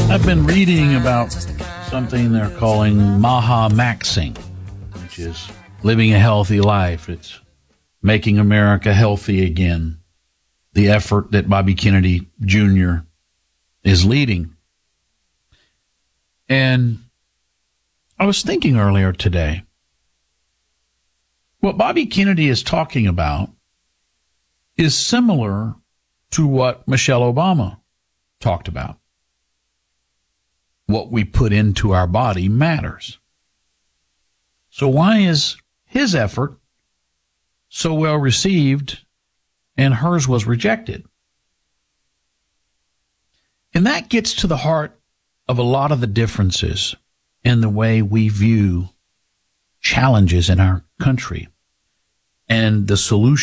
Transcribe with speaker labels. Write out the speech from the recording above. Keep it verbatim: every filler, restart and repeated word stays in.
Speaker 1: I've been reading about something they're calling Maha Maxing, which is living a healthy life. It's making America healthy again. The effort that Bobby Kennedy Junior is leading. And I was thinking earlier today, what Bobby Kennedy is talking about is similar to what Michelle Obama talked about. What we put into our body matters. So why is his effort so well received and hers was rejected? And that gets to the heart of a lot of the differences in the way we view challenges in our country and the solution